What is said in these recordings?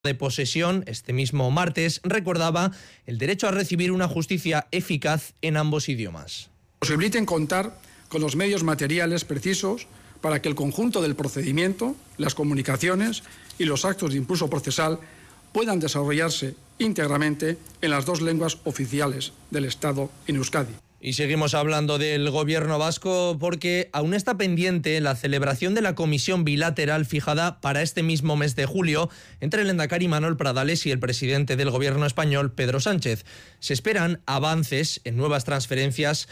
de posesión, este mismo martes, recordaba el derecho a recibir una justicia eficaz en ambos idiomas. Posibiliten contar con los medios materiales precisos para que el conjunto del procedimiento, las comunicaciones y los actos de impulso procesal puedan desarrollarse íntegramente en las dos lenguas oficiales del Estado en Euskadi. Y seguimos hablando del gobierno vasco porque aún está pendiente la celebración de la comisión bilateral fijada para este mismo mes de julio entre el lehendakari Manuel Pradales y el presidente del gobierno español, Pedro Sánchez. Se esperan avances en nuevas transferencias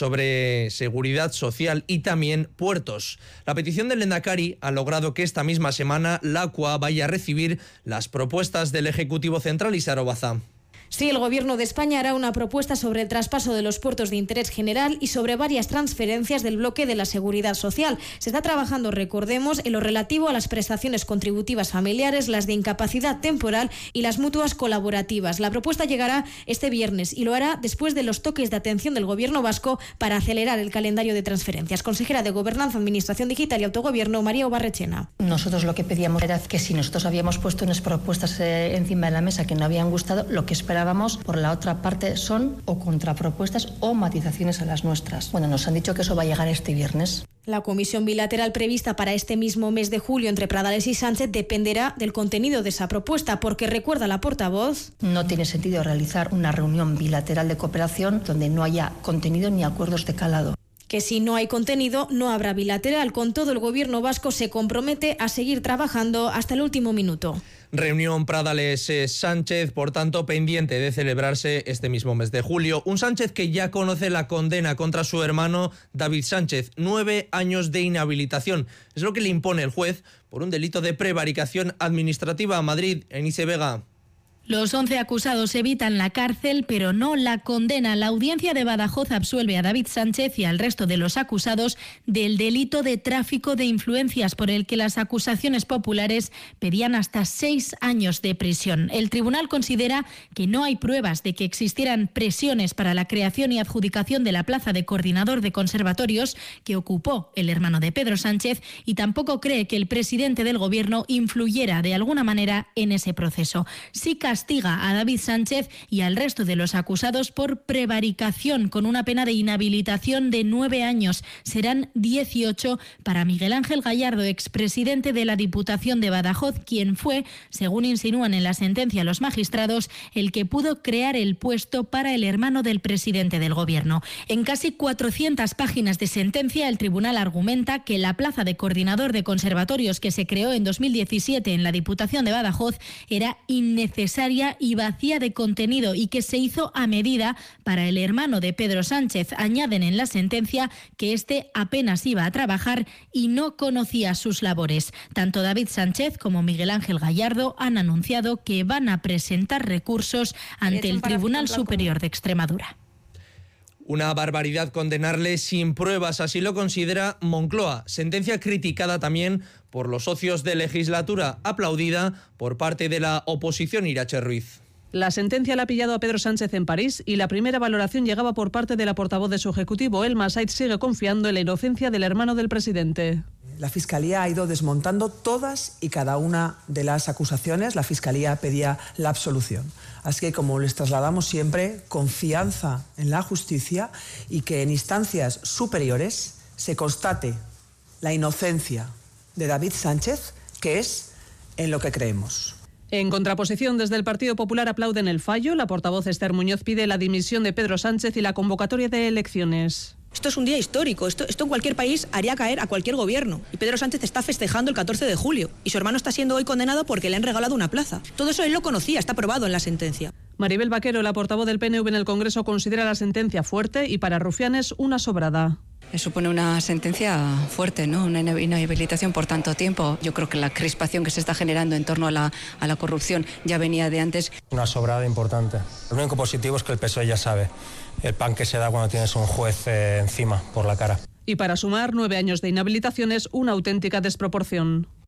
sobre seguridad social y también puertos. La petición del lehendakari ha logrado que esta misma semana la ACUA vaya a recibir las propuestas del Ejecutivo Central y Sara Baza. Sí, el Gobierno de España hará una propuesta sobre el traspaso de los puertos de interés general y sobre varias transferencias del bloque de la seguridad social. Se está trabajando, recordemos, en lo relativo a las prestaciones contributivas familiares, las de incapacidad temporal y las mutuas colaborativas. La propuesta llegará este viernes y lo hará después de los toques de atención del Gobierno vasco para acelerar el calendario de transferencias. Consejera de Gobernanza, Administración Digital y Autogobierno, María Obarrechena. Nosotros lo que pedíamos era que si nosotros habíamos puesto unas propuestas encima de la mesa que no habían gustado, lo que esperábamos por la otra parte son o contrapropuestas o matizaciones a las nuestras. Bueno, nos han dicho que eso va a llegar este viernes. La comisión bilateral prevista para este mismo mes de julio entre Pradales y Sánchez dependerá del contenido de esa propuesta, porque recuerda la portavoz: no tiene sentido realizar una reunión bilateral de cooperación donde no haya contenido ni acuerdos de calado. Que si no hay contenido, no habrá bilateral. Con todo, el gobierno vasco se compromete a seguir trabajando hasta el último minuto. Reunión Pradales-Sánchez, por tanto, pendiente de celebrarse este mismo mes de julio. Un Sánchez que ya conoce la condena contra su hermano David Sánchez. 9 años de inhabilitación. Es lo que le impone el juez por un delito de prevaricación administrativa a Madrid. Eunice Vega. Los 11 acusados evitan la cárcel, pero no la condena. La audiencia de Badajoz absuelve a David Sánchez y al resto de los acusados del delito de tráfico de influencias, por el que las acusaciones populares pedían hasta 6 años de prisión. El tribunal considera que no hay pruebas de que existieran presiones para la creación y adjudicación de la plaza de coordinador de conservatorios que ocupó el hermano de Pedro Sánchez, y tampoco cree que el presidente del gobierno influyera de alguna manera en ese proceso. Sí castiga a David Sánchez y al resto de los acusados por prevaricación, con una pena de inhabilitación de 9 años. Serán 18 para Miguel Ángel Gallardo, expresidente de la Diputación de Badajoz, quien fue, según insinúan en la sentencia los magistrados, el que pudo crear el puesto para el hermano del presidente del gobierno. En casi 400 páginas de sentencia, el tribunal argumenta que la plaza de coordinador de conservatorios que se creó en 2017 en la Diputación de Badajoz era innecesaria y vacía de contenido y que se hizo a medida para el hermano de Pedro Sánchez. Añaden en la sentencia que este apenas iba a trabajar y no conocía sus labores. Tanto David Sánchez como Miguel Ángel Gallardo han anunciado que van a presentar recursos ante el Tribunal Superior de Extremadura. Una barbaridad condenarle sin pruebas, así lo considera Moncloa. Sentencia criticada también por los socios de legislatura, aplaudida por parte de la oposición. Irache Ruiz. La sentencia la ha pillado a Pedro Sánchez en París y la primera valoración llegaba por parte de la portavoz de su ejecutivo. Elma Said sigue confiando en la inocencia del hermano del presidente. La Fiscalía ha ido desmontando todas y cada una de las acusaciones. La Fiscalía pedía la absolución. Así que, como les trasladamos siempre, confianza en la justicia y que en instancias superiores se constate la inocencia de David Sánchez, que es en lo que creemos. En contraposición, desde el Partido Popular aplauden el fallo. La portavoz Esther Muñoz pide la dimisión de Pedro Sánchez y la convocatoria de elecciones. Esto es un día histórico, esto en cualquier país haría caer a cualquier gobierno. Y Pedro Sánchez está festejando el 14 de julio y su hermano está siendo hoy condenado porque le han regalado una plaza. Todo eso él lo conocía, está probado en la sentencia. Maribel Vaquero, la portavoz del PNV en el Congreso, considera la sentencia fuerte y para Rufianes una sobrada. Supone una sentencia fuerte, ¿no? Una inhabilitación por tanto tiempo. Yo creo que la crispación que se está generando en torno a la corrupción ya venía de antes. Una sobrada importante. Lo único positivo es que el PSOE ya sabe el pan que se da cuando tienes un juez encima por la cara. Y para sumar 9 años de inhabilitaciones, una auténtica desproporción.